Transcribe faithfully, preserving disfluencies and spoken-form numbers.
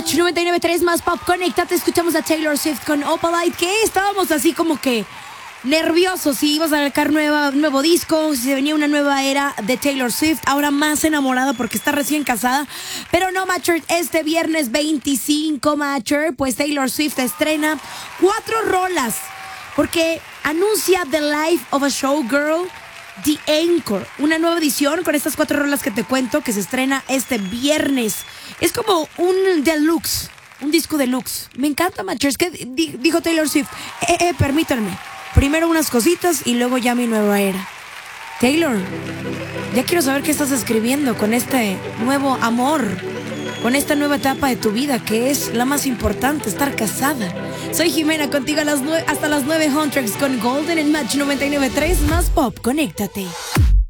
Match noventa y nueve punto tres más pop. Conéctate, escuchamos a Taylor Swift con Opalite, que estábamos así como que nerviosos si ibas a sacar nueva, nuevo disco, si se venía una nueva era de Taylor Swift, ahora más enamorada porque está recién casada. Pero no, Matcher, este viernes veinticinco, Matcher, pues Taylor Swift estrena cuatro rolas, porque anuncia The Life of a Showgirl, The Anchor, una nueva edición con estas cuatro rolas que te cuento, que se estrena este viernes. Es como un deluxe, un disco deluxe. Me encanta, Matcher. Es que di- dijo Taylor Swift, eh, eh, permítanme, primero unas cositas y luego ya mi nueva era. Taylor, ya quiero saber qué estás escribiendo con este nuevo amor, con esta nueva etapa de tu vida, que es la más importante, estar casada. Soy Jimena, contigo a las nue- hasta las nueve, Huntrix con Golden en Match noventa y nueve punto tres más pop. Conéctate.